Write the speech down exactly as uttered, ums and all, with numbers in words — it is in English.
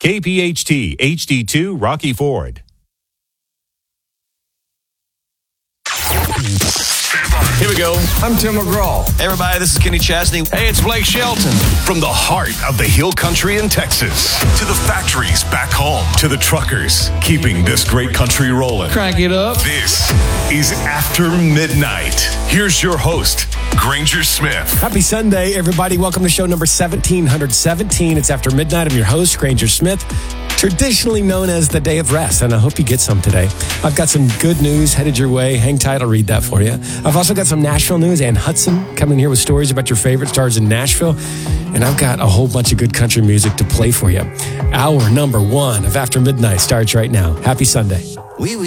K P H T H D two Rocky Ford. Here we go. I'm Tim McGraw. Hey everybody, this is Kenny Chesney. Hey, it's Blake Shelton. From the heart of the hill country in Texas to the factories back home to the truckers keeping this great country rolling. Crank it up. This is After Midnight. Here's your host, Granger Smith. Happy Sunday, everybody. Welcome to show number seventeen seventeen. It's After Midnight. I'm your host, Granger Smith, traditionally known as the Day of Rest, and I hope you get some today. I've got some good news headed your way. Hang tight, I'll read that for you. I've also got some Nashville news. Ann Hudson coming here with stories about your favorite stars in Nashville, and I've got a whole bunch of good country music to play for you. Hour number one of After Midnight starts right now. Happy Sunday. We